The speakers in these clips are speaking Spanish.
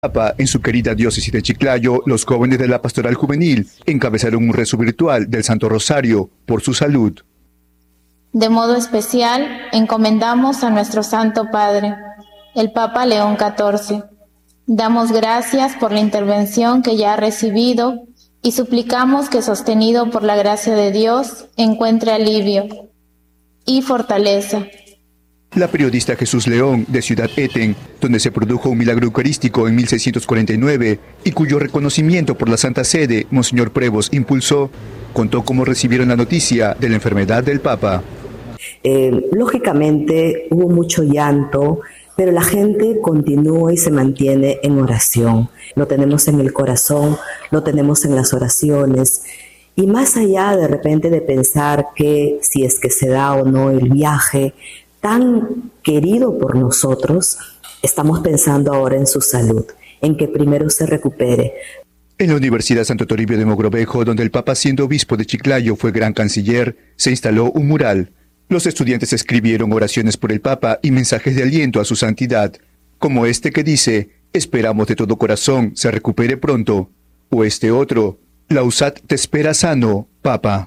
Papa, en su querida diócesis de Chiclayo, los jóvenes de la Pastoral Juvenil encabezaron un rezo virtual del Santo Rosario por su salud. De modo especial, encomendamos a nuestro Santo Padre, el Papa León XIV. Damos gracias por la intervención que ya ha recibido y suplicamos que, sostenido por la gracia de Dios, encuentre alivio y fortaleza. La periodista Jesús León, de Ciudad Eten, donde se produjo un milagro eucarístico en 1649 y cuyo reconocimiento por la Santa Sede, Monseñor Prevos, impulsó, contó cómo recibieron la noticia de la enfermedad del Papa. Lógicamente hubo mucho llanto, pero la gente continúa y se mantiene en oración. Lo tenemos en el corazón, lo tenemos en las oraciones. Y más allá de repente de pensar que si es que se da o no el viaje tan querido por nosotros, estamos pensando ahora en su salud, en que primero se recupere. En la Universidad Santo Toribio de Mogrovejo, donde el Papa, siendo obispo de Chiclayo, fue gran canciller, se instaló un mural. Los estudiantes escribieron oraciones por el Papa y mensajes de aliento a su santidad, como este que dice: esperamos de todo corazón se recupere pronto, o este otro: la USAT te espera sano, Papa.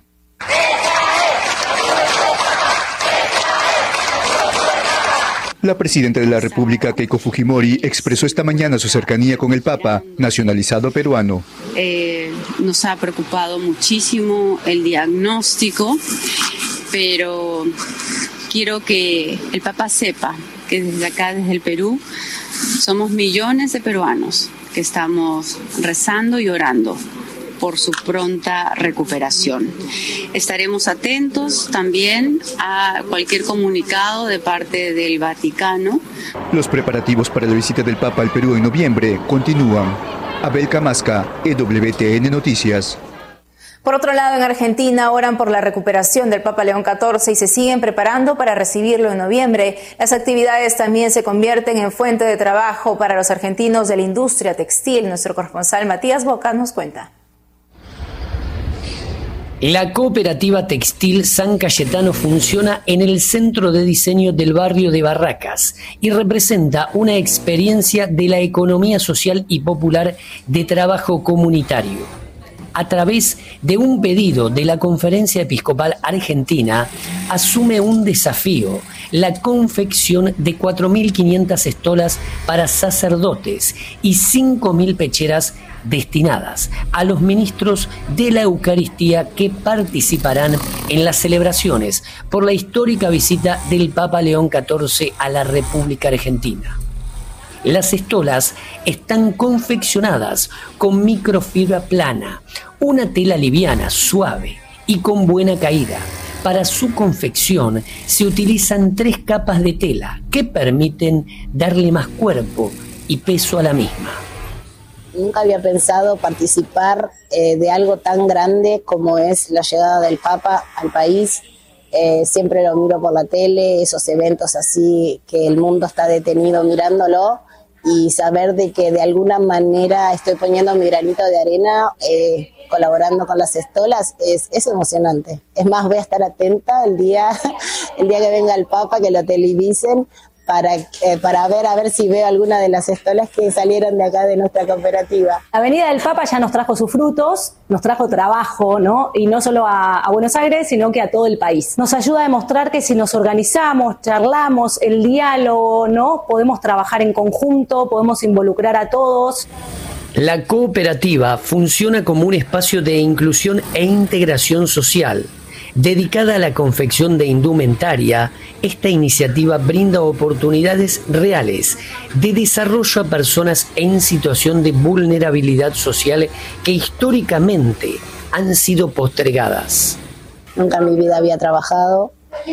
La presidenta de la República, Keiko Fujimori, expresó esta mañana su cercanía con el Papa, nacionalizado peruano. Nos ha preocupado muchísimo el diagnóstico, pero quiero que el Papa sepa que desde acá, desde el Perú, somos millones de peruanos que estamos rezando y orando por su pronta recuperación. Estaremos atentos también a cualquier comunicado de parte del Vaticano. Los preparativos para la visita del Papa al Perú en noviembre continúan. Abel Camasca, EWTN Noticias. Por otro lado, en Argentina oran por la recuperación del Papa León XIV y se siguen preparando para recibirlo en noviembre. Las actividades también se convierten en fuente de trabajo para los argentinos de la industria textil. Nuestro corresponsal Matías Boca nos cuenta. La cooperativa textil San Cayetano funciona en el centro de diseño del barrio de Barracas y representa una experiencia de la economía social y popular de trabajo comunitario. A través de un pedido de la Conferencia Episcopal Argentina, asume un desafío: la confección de 4.500 estolas para sacerdotes y 5.000 pecheras destinadas a los ministros de la Eucaristía que participarán en las celebraciones por la histórica visita del Papa León XIV a la República Argentina. Las estolas están confeccionadas con microfibra plana, una tela liviana, suave y con buena caída. Para su confección se utilizan 3 capas de tela que permiten darle más cuerpo y peso a la misma. Nunca había pensado participar de algo tan grande como es la llegada del Papa al país. Siempre lo miro por la tele, esos eventos así que el mundo está detenido mirándolo, y saber de que de alguna manera estoy poniendo mi granito de arena colaborando con las estolas es emocionante. Es más, voy a estar atenta el día que venga el Papa, que lo televisen, para ver si veo alguna de las estolas que salieron de acá de nuestra cooperativa. La venida del Papa ya nos trajo sus frutos, nos trajo trabajo, ¿no? Y no solo a Buenos Aires, sino que a todo el país. Nos ayuda a demostrar que si nos organizamos, charlamos, el diálogo, ¿no? Podemos trabajar en conjunto, podemos involucrar a todos. La cooperativa funciona como un espacio de inclusión e integración social. Dedicada a la confección de indumentaria, esta iniciativa brinda oportunidades reales de desarrollo a personas en situación de vulnerabilidad social que históricamente han sido postergadas. Nunca en mi vida había trabajado.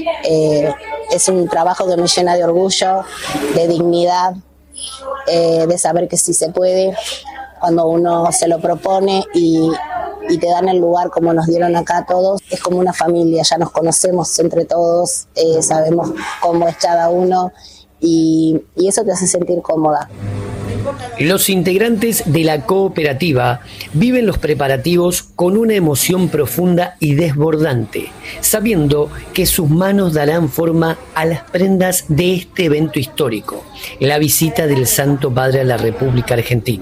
Es un trabajo que me llena de orgullo, de dignidad, de saber que sí se puede cuando uno se lo propone y te dan el lugar como nos dieron acá a todos. Es como una familia, ya nos conocemos entre todos, sabemos cómo es cada uno y eso te hace sentir cómoda. Los integrantes de la cooperativa viven los preparativos con una emoción profunda y desbordante, sabiendo que sus manos darán forma a las prendas de este evento histórico, la visita del Santo Padre a la República Argentina.